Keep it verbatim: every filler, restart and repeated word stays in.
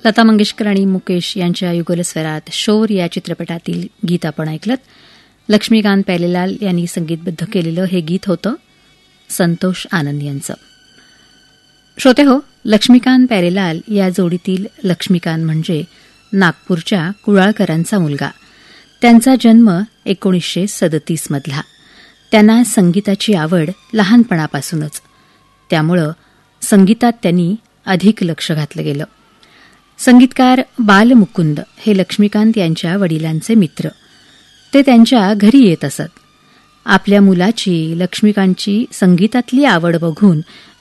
लता मंगेशकर आणि मुकेश यांच्या युगलस्वरात शोर या चित्रपटातील गीत आपण ऐकलत. लक्ष्मीकांत प्यारेलाल यांनी संगीतबद्ध केलेलं हे गीत होतं संतोष आनंद यांचं. श्रोते हो, लक्ष्मीकांत प्यारेलाल या जोडीतील लक्ष्मीकांत म्हणजे नागपूरच्या कुळाळकरांचा मुलगा. त्यांचा जन्म एकोणीसशे सदतीस मधला. त्यांना संगीताची आवड लहानपणापासूनच, त्यामुळं संगीतात त्यांनी अधिक लक्ष घातलं गेलं. संगीतकार बालमुकुंद हे लक्ष्मीकांत यांच्या वडिलांचे मित्र. ते त्यांच्या घरी येत असत. आपल्या मुलाची लक्ष्मीकांतची संगीतातली आवड बघून